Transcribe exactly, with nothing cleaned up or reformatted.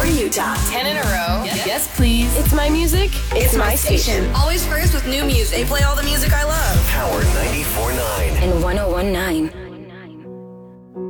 from Utah. Ten in a row. Yes, yes please. It's my music. It's, it's my, my station. station. Always first with new music. They play all the music I love. Power ninety-four point nine and one oh one point nine.